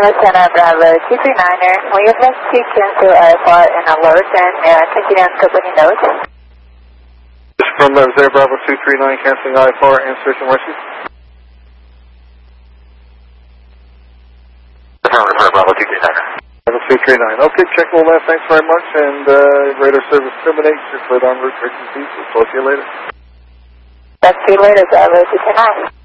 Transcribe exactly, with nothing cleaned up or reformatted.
Center Bravo two three niner. We would like to cancel I F R and alert and uh, continue on company notes. This is from Zero Bravo two three nine, canceling I F R and search and rescue. Zero Bravo two three nine. Bravo two three nine. Okay, check all that. Thanks very much. And uh, radar service terminates. Your flight on route, restrictions cease. We'll talk to you later. Talk to you later, Bravo two three nine.